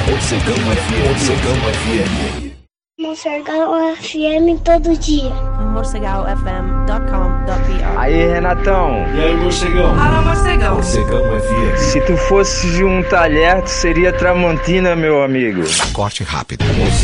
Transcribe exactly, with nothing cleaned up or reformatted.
Morcegão F M. Morcegão F M. Morcegão F M todo dia. morcegal f m ponto com ponto b r. Aí, Renatão. E aí, Morcegão? Fala, Morcegão. Morcegão F M. Se tu fosse de um talher, tu seria Tramontina, meu amigo. Corte rápido.